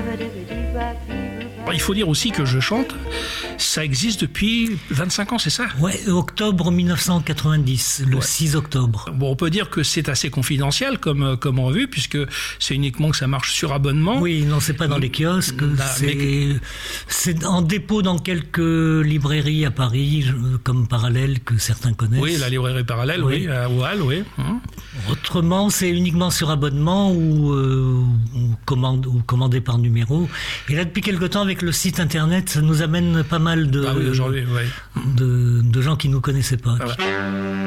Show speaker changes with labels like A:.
A: Il faut dire aussi que Je chante, ça existe depuis 25 ans, c'est ça ?
B: Ouais, octobre 1990, le 6 octobre.
A: Bon, on peut dire que c'est assez confidentiel comme revue, puisque c'est uniquement que ça marche sur abonnement.
B: Oui, non, c'est pas dans les kiosques, c'est en dépôt dans quelques librairies à Paris, comme Parallèle, que certains connaissent.
A: Oui, la librairie Parallèle, oui, à Oual, oui.
B: Autrement, c'est uniquement sur abonnement ou commandé par numéro. Et là, depuis quelque temps, avec le site internet, ça nous amène pas mal de gens qui nous connaissaient pas.
A: Ah ouais.